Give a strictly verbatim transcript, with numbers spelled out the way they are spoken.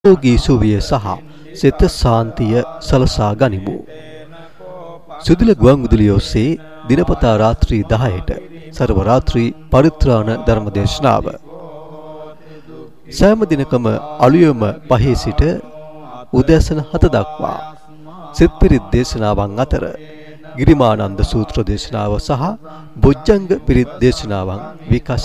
යෝගී සුවිය සහ සිත සාන්තිය සලසා ගනිමු. සුදුල ගුවන් විදුලිය ඔස්සේ දිනපතා රාත්‍රී දහයට සර්ව රාත්‍රී පරිත්‍රාණ ධර්ම දේශනාව. සෑම දිනකම අලුයම පහේ සිට උදෑසන හත දක්වා සිත් පිරිත් දේශනාවන් අතර ගිරිමානන්ද සූත්‍ර දේශනාව සහ බොජ්ජංග පිරිත් දේශනාවන් විකාශ